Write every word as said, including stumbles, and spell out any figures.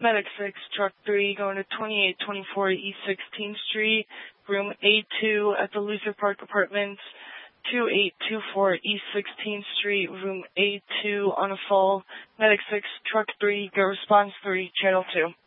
Medic six, Truck three, going to twenty-eight twenty-four East sixteenth Street, room A two at the Luther Park Apartments, twenty-eight twenty-four East sixteenth Street, room A two on a full. Medic six, Truck three, go response three, channel two.